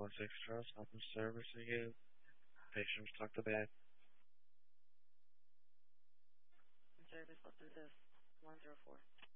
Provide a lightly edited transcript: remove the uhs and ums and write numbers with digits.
116 Trust, open service again. Patients talk to that. Service, I'll do this. 104.